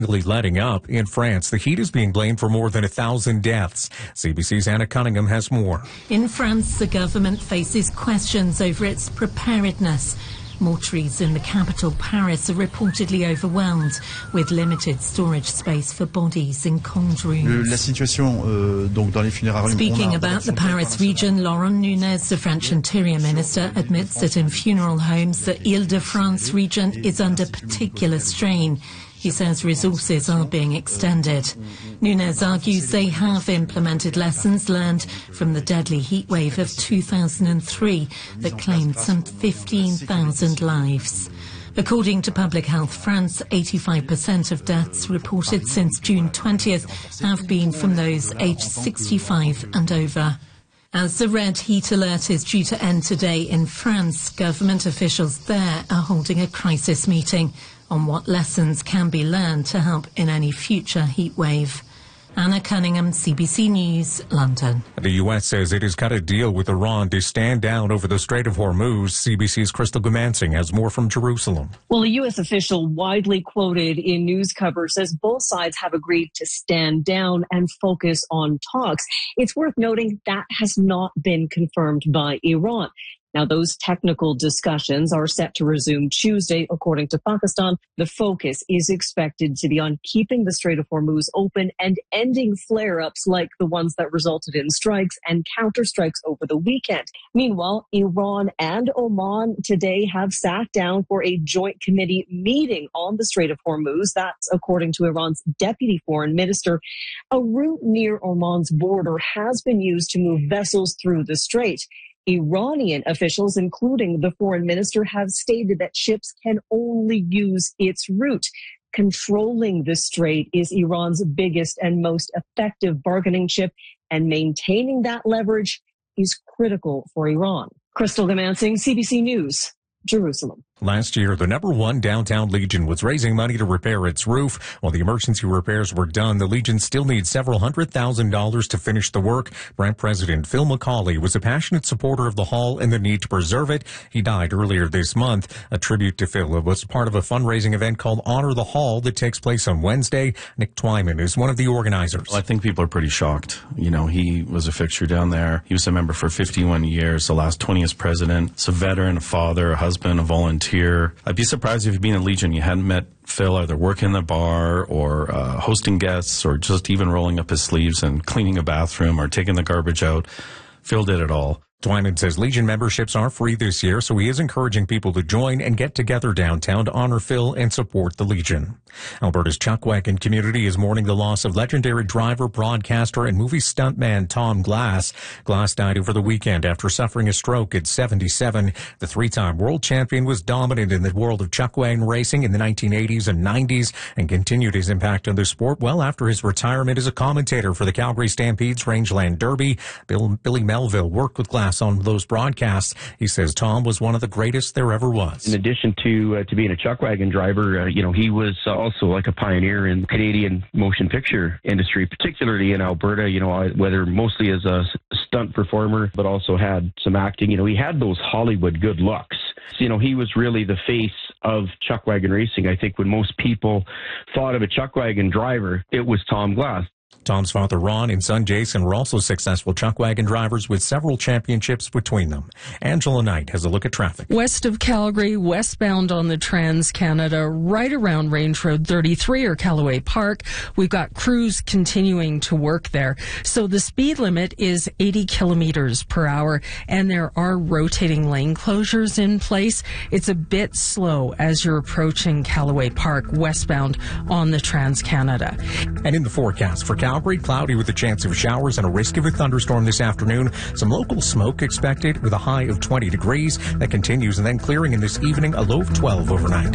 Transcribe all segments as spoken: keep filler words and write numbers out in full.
letting up. In France, the heat is being blamed for more than a thousand deaths. C B C's Anna Cunningham has more. In France, the government faces questions over its preparedness. Mortuaries in the capital, Paris, are reportedly overwhelmed with limited storage space for bodies in cold rooms. La situation, euh, donc dans les funérailles, Speaking about the Paris region, Laurent Nunez, the French Interior Minister, admits that in funeral homes, the Ile-de-France region is under particular strain. He says resources are being extended. Nunez argues they have implemented lessons learned from the deadly heatwave of two thousand three that claimed some fifteen thousand lives. According to Public Health France, eighty-five percent of deaths reported since June twentieth have been from those aged sixty-five and over. As the red heat alert is due to end today in France, government officials there are holding a crisis meeting on what lessons can be learned to help in any future heat wave. Anna Cunningham, C B C News, London. The U S says it has cut a deal with Iran to stand down over the Strait of Hormuz. C B C's Crystal Gumansing has more from Jerusalem. Well, a U S official widely quoted in news coverage says both sides have agreed to stand down and focus on talks. It's worth noting that has not been confirmed by Iran. Now, those technical discussions are set to resume Tuesday, according to Pakistan. The focus is expected to be on keeping the Strait of Hormuz open and ending flare-ups like the ones that resulted in strikes and counterstrikes over the weekend. Meanwhile, Iran and Oman today have sat down for a joint committee meeting on the Strait of Hormuz. That's according to Iran's deputy foreign minister. A route near Oman's border has been used to move vessels through the strait. Iranian officials, including the foreign minister, have stated that ships can only use its route. Controlling the strait is Iran's biggest and most effective bargaining chip, and maintaining that leverage is critical for Iran. Crystal Gumansing, C B C News, Jerusalem. Last year, the number one downtown Legion was raising money to repair its roof. While the emergency repairs were done, the Legion still needs several hundred thousand dollars to finish the work. Brent President Phil McCauley was a passionate supporter of the hall and the need to preserve it. He died earlier this month. A tribute to Phil was part of a fundraising event called Honor the Hall that takes place on Wednesday. Nick Twyman is one of the organizers. Well, I think people are pretty shocked. You know, he was a fixture down there. He was a member for fifty-one years, the last twenty as president. He's a veteran, a father, a husband, a volunteer. I'd be surprised if you'd been in Legion you hadn't met Phil either working the bar or uh, hosting guests or just even rolling up his sleeves and cleaning a bathroom or taking the garbage out. Phil did it all. Twyman says Legion memberships are free this year, so he is encouraging people to join and get together downtown to honor Phil and support the Legion. Alberta's Chuckwagon community is mourning the loss of legendary driver, broadcaster, and movie stuntman Tom Glass. Glass died over the weekend after suffering a stroke at seventy-seven. The three-time world champion was dominant in the world of chuckwagon racing in the nineteen eighties and nineties and continued his impact on the sport well after his retirement as a commentator for the Calgary Stampede's Rangeland Derby. Bill, Billy Melville worked with Glass on those broadcasts. He says Tom was one of the greatest there ever was. In addition to uh, to being a chuckwagon driver, uh, you know, he was uh, also like a pioneer in the Canadian motion picture industry, particularly in Alberta, you know, whether mostly as a stunt performer, but also had some acting. You know, he had those Hollywood good looks. So, you know, he was really the face of chuckwagon racing. I think when most people thought of a chuckwagon driver, it was Tom Glass. Tom's father, Ron, and son, Jason, were also successful chuckwagon drivers with several championships between them. Angela Knight has a look at traffic. West of Calgary, westbound on the Trans-Canada, right around Range Road thirty-three or Callaway Park. We've got crews continuing to work there. So the speed limit is eighty kilometers per hour, and there are rotating lane closures in place. It's a bit slow as you're approaching Callaway Park westbound on the Trans-Canada. And in the forecast for Calgary, cloudy with a chance of showers and a risk of a thunderstorm this afternoon. Some local smoke expected with a high of twenty degrees. That continues and then clearing in this evening, a low of twelve overnight.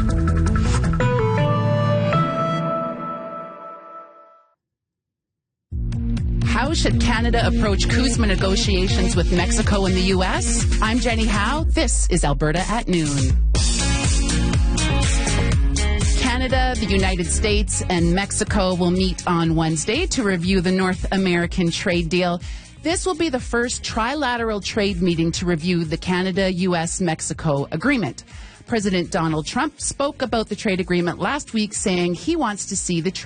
How should Canada approach CUSMA negotiations with Mexico and the U S? I'm Jenny Howe. This is Alberta at noon. Canada, the United States, and Mexico will meet on Wednesday to review the North American trade deal. This will be the first trilateral trade meeting to review the Canada-U S Mexico agreement. President Donald Trump spoke about the trade agreement last week, saying he wants to see the